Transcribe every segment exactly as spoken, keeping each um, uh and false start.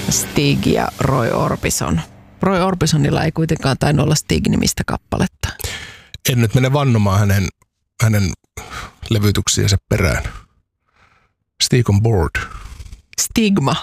Stig ja Roy Orbison. Roy Orbisonilla ei kuitenkaan tainnut olla Stig-nimistä kappaletta. En nyt mene vannomaan hänen, hänen levytyksiensä perään. Stig on board. Stigma.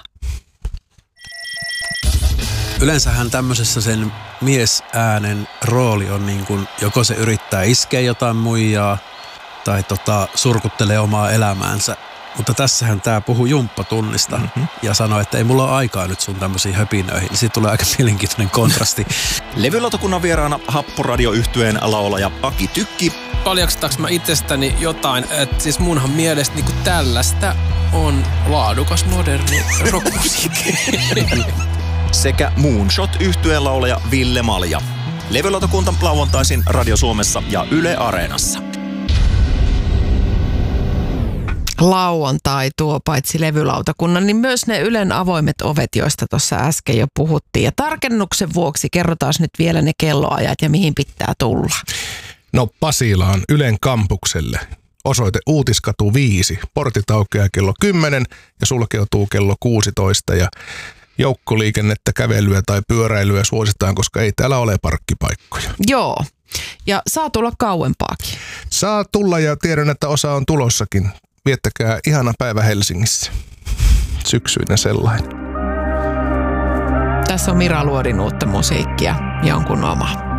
Yleensähän tämmöisessä sen miesäänen rooli on niin kuin, joko se yrittää iskeä jotain muijaa tai tota, surkuttelee omaa elämäänsä. Mutta tässähän tää puhuu jumppatunnista mm-hmm. ja sanoi, että ei mulla ole aikaa nyt sun tämmöisiin höpinöihin. Niin siitä tulee aika mielenkiintoinen kontrasti. Levylautakunnan vieraana Happoradio-yhtyeen laulaja Aki Tykki. Paljastaks mä itsestäni jotain, että siis munhan mielestä niinku tällaista on laadukas moderni rockmusiikki. Sekä Moonshot-yhtyeen laulaja Ville Malja. Levylautakunta lauantaisin Radio Suomessa ja Yle Areenassa. Lauantai tuo paitsi levylautakunnan, niin myös ne Ylen avoimet ovet, joista tuossa äsken jo puhuttiin. Ja tarkennuksen vuoksi kerrotaan nyt vielä ne kelloajat ja mihin pitää tulla. No Pasilaan Ylen kampukselle. Osoite Uutiskatu viisi. Portit aukeaa kello kymmenen ja sulkeutuu kello kuusitoista. Ja joukkoliikennettä, kävelyä tai pyöräilyä suositaan, koska ei täällä ole parkkipaikkoja. Joo. Ja saa tulla kauempaakin. Saa tulla ja tiedän, että osa on tulossakin. Viettäkää ihana päivä Helsingissä. Syksyinen sellainen. Tässä on Mira Luodin uutta musiikkia, jonkun oma.